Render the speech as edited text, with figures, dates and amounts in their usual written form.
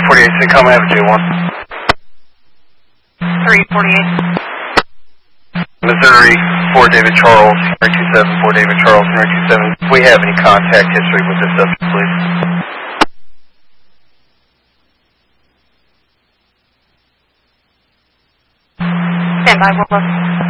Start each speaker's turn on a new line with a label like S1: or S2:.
S1: 348, Tacoma Ave, J1.
S2: 348.
S1: Missouri, 4 David Charles, 327, 4 David Charles, 327. Do we have any contact history with this subject, please?
S2: Stand by, Willow.